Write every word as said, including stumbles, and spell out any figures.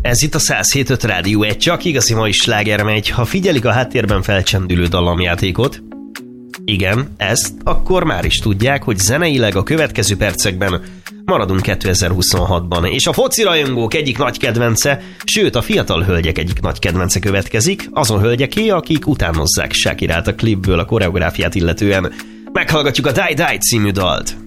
Ez itt a száz hét pont öt Rádió, egy csak igazi mai sláger megy. Ha figyelik a háttérben felcsendülő dallamjátékot, igen, ezt, akkor már is tudják, hogy zeneileg a következő percekben maradunk kétezer-huszonhatban, és a foci rajongók egyik nagy kedvence, sőt a fiatal hölgyek egyik nagy kedvence következik, azon hölgyeké, akik utánozzák Shakirát a klipből a koreográfiát illetően. Meghallgatjuk a Die Die című dalt.